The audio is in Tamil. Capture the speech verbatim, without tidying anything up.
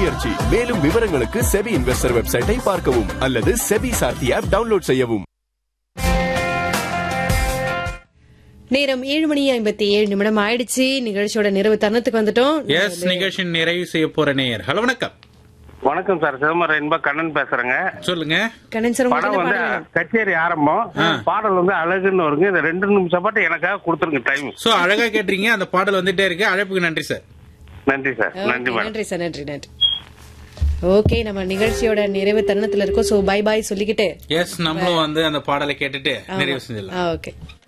முயற்சி. மேலும் விவரங்களுக்கு செபி இன்வெஸ்டர் வெப்சைட்டை பார்க்கவும் அல்லது செபி சார்த்தி ஆப் டவுன்லோட் செய்யவும். நேரம் ஏழு மணி ஐம்பத்தி ஏழு நிமிடம் ஆயிடுச்சு. நிகழ்ச்சியோட நிறைவு தருணத்துக்கு வந்துட்டோம். எஸ், நிகழ்ச்சி நிறைவு செய்ய போற நேயர். ஹலோ, வணக்கம். வணக்கம் சார், சிதம்பரம் இன்ப கண்ணன் பேசுறேங்க. சொல்லுங்க. கண்ணன் சார், படம் வந்து கச்சேரி ஆரம்பம், பாடல் வந்து அழகுன்னு வருங்க. இந்த ரெண்டு நிமிஷம் பாட்டு எனக்காக கொடுத்துருங்க டைம். சோ அழகா கேட்டீங்க, அந்த பாடல் வந்துட்டே இருக்கு. அழைப்புக்கு நன்றி சார். நன்றி சார். நன்றி மேடம். நன்றி சார். நன்றி நன்றி. ஓகே, நம்ம நிகழ்ச்சியோட நிறைவு தருணத்துல இருக்கோம். சோ பை பாய் சொல்லிக்கிட்டு எஸ், நம்மளும் வந்து அந்த பாடலை கேட்டுட்டு நிறைவு செஞ்சிடலாம். ஓகே.